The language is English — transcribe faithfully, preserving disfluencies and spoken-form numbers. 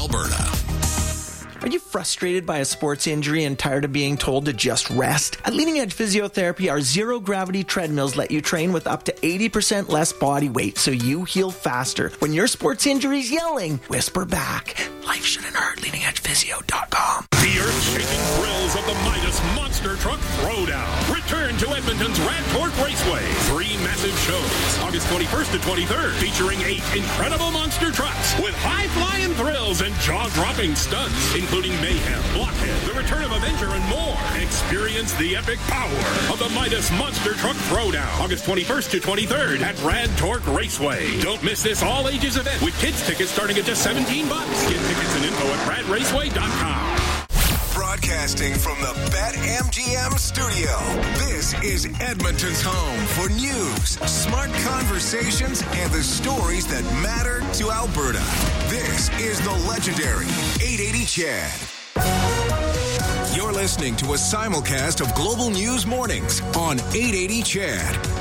Alberta. Are you frustrated by a sports injury and tired of being told to just rest? At Leading Edge Physiotherapy, our zero-gravity treadmills let you train with up to eighty percent less body weight so you heal faster. When your sports injury's yelling, whisper back. Life shouldn't hurt. leading edge physio dot com. The earth-shaking thrills of the Midas Monster Truck Throwdown. Return to Edmonton's Rad Torque Raceway. Three massive shows, August twenty-first to twenty-third, featuring eight incredible monster trucks with high-flying thrills and jaw-dropping stunts, including Mayhem, Blockhead, the return of Avenger, and more. Experience the epic power of the Midas Monster Truck Throwdown, August twenty-first to twenty-third at Rad Torque Raceway. Don't miss this all-ages event with kids tickets starting at just seventeen bucks. Get tickets and info at rad raceway dot com. Broadcasting from the BetMGM studio, this is Edmonton's home for news, smart conversations, and the stories that matter to Alberta. This is the legendary eight eighty C H E D. You're listening to a simulcast of Global News Mornings on eight eighty C H E D.